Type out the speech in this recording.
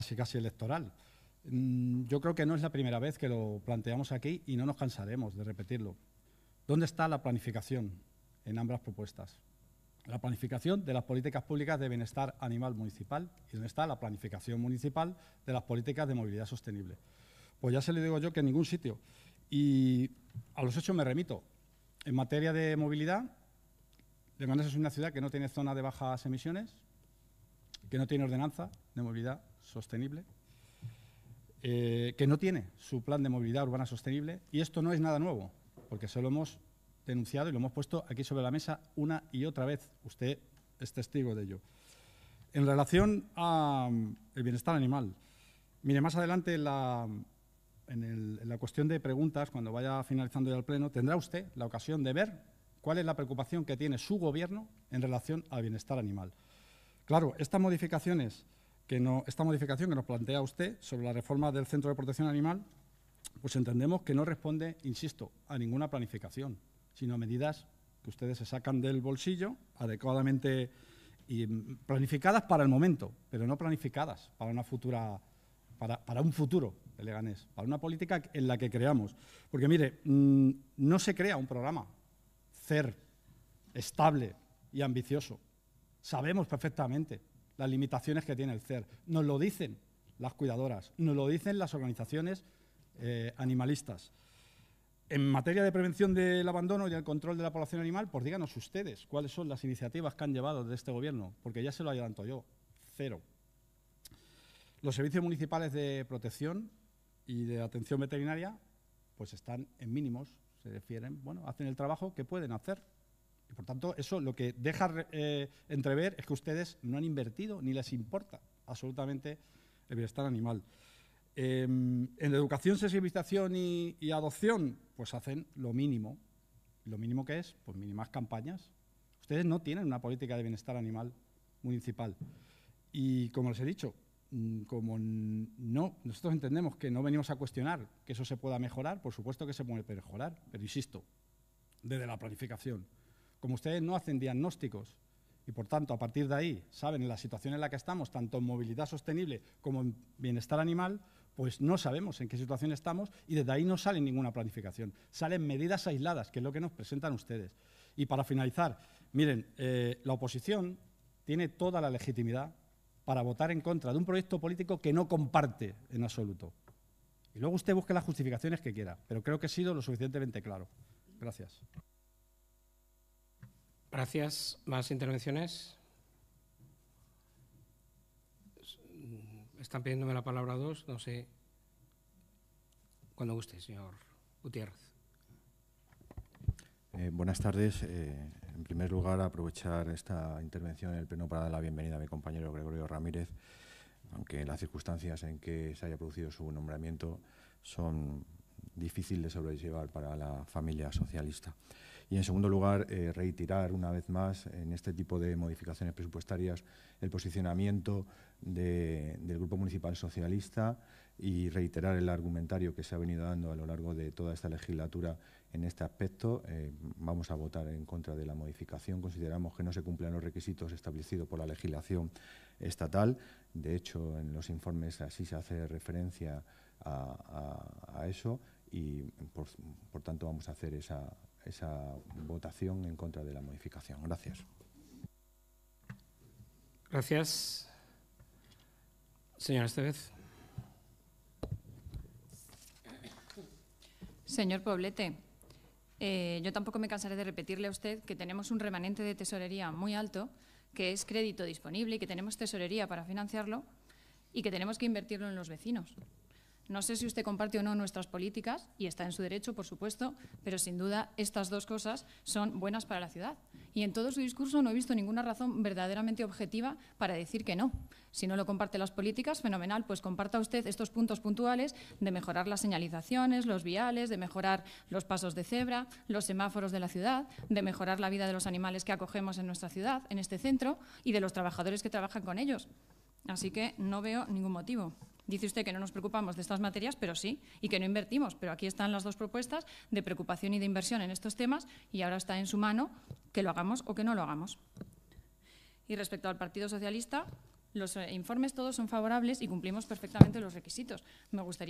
casi electoral. Yo creo que no es la primera vez que lo planteamos aquí y no nos cansaremos de repetirlo. ¿Dónde está la planificación en ambas propuestas? La planificación de las políticas públicas de bienestar animal municipal y dónde está la planificación municipal de las políticas de movilidad sostenible. Pues ya se le digo yo que en ningún sitio. Y a los hechos me remito. En materia de movilidad, Leganés es una ciudad que no tiene zona de bajas emisiones, que no tiene ordenanza de movilidad sostenible, que no tiene su plan de movilidad urbana sostenible, y esto no es nada nuevo, porque se lo hemos denunciado y lo hemos puesto aquí sobre la mesa una y otra vez. Usted es testigo de ello. En relación al bienestar animal, mire, más adelante en la cuestión de preguntas, cuando vaya finalizando ya el pleno, tendrá usted la ocasión de ver cuál es la preocupación que tiene su gobierno en relación al bienestar animal. Claro, esta modificación que nos plantea usted sobre la reforma del Centro de Protección Animal, pues entendemos que no responde, insisto, a ninguna planificación, sino a medidas que ustedes se sacan del bolsillo adecuadamente y planificadas para el momento, pero no planificadas para una futura, para un futuro de Leganés, para una política en la que creamos. Porque, mire, no se crea un programa CER estable y ambicioso. Sabemos perfectamente las limitaciones que tiene el CER. Nos lo dicen las cuidadoras, nos lo dicen las organizaciones animalistas. En materia de prevención del abandono y el control de la población animal, pues díganos ustedes cuáles son las iniciativas que han llevado de este Gobierno, porque ya se lo adelanto yo, cero. Los servicios municipales de protección y de atención veterinaria pues están en mínimos, se refieren, bueno, hacen el trabajo que pueden hacer. Y por tanto, eso lo que deja entrever es que ustedes no han invertido ni les importa absolutamente el bienestar animal. En educación, sensibilización y adopción, pues hacen lo mínimo. Lo mínimo que es, pues mínimas campañas. Ustedes no tienen una política de bienestar animal municipal. Y como les he dicho, nosotros entendemos que no venimos a cuestionar que eso se pueda mejorar, por supuesto que se puede mejorar, pero insisto, desde la planificación. Como ustedes no hacen diagnósticos y, por tanto, a partir de ahí saben la situación en la que estamos, tanto en movilidad sostenible como en bienestar animal, pues no sabemos en qué situación estamos y desde ahí no sale ninguna planificación. Salen medidas aisladas, que es lo que nos presentan ustedes. Y para finalizar, miren, la oposición tiene toda la legitimidad para votar en contra de un proyecto político que no comparte en absoluto. Y luego usted busque las justificaciones que quiera, pero creo que he sido lo suficientemente claro. Gracias. Gracias. ¿Más intervenciones? Están pidiéndome la palabra dos, no sé. Cuando guste, señor Gutiérrez. Buenas tardes. En primer lugar, aprovechar esta intervención en el Pleno para dar la bienvenida a mi compañero Gregorio Ramírez, aunque las circunstancias en que se haya producido su nombramiento son difíciles de sobrellevar para la familia socialista. Y, en segundo lugar, reiterar una vez más en este tipo de modificaciones presupuestarias el posicionamiento del Grupo Municipal Socialista y reiterar el argumentario que se ha venido dando a lo largo de toda esta legislatura en este aspecto. Vamos a votar en contra de la modificación. Consideramos que no se cumplen los requisitos establecidos por la legislación estatal. De hecho, en los informes así se hace referencia a eso y, por tanto, vamos a hacer esa votación en contra de la modificación. Gracias. Gracias. Señora Estevez. Señor Poblete, yo tampoco me cansaré de repetirle a usted que tenemos un remanente de tesorería muy alto, que es crédito disponible y que tenemos tesorería para financiarlo y que tenemos que invertirlo en los vecinos. No sé si usted comparte o no nuestras políticas, y está en su derecho, por supuesto, pero sin duda estas dos cosas son buenas para la ciudad. Y en todo su discurso no he visto ninguna razón verdaderamente objetiva para decir que no. Si no lo comparte las políticas, fenomenal, pues comparta usted estos puntos puntuales de mejorar las señalizaciones, los viales, de mejorar los pasos de cebra, los semáforos de la ciudad, de mejorar la vida de los animales que acogemos en nuestra ciudad, en este centro, y de los trabajadores que trabajan con ellos. Así que no veo ningún motivo. Dice usted que no nos preocupamos de estas materias, pero sí, y que no invertimos. Pero aquí están las dos propuestas de preocupación y de inversión en estos temas y ahora está en su mano que lo hagamos o que no lo hagamos. Y respecto al Partido Socialista, Los informes todos son favorables y cumplimos perfectamente los requisitos. Me gustaría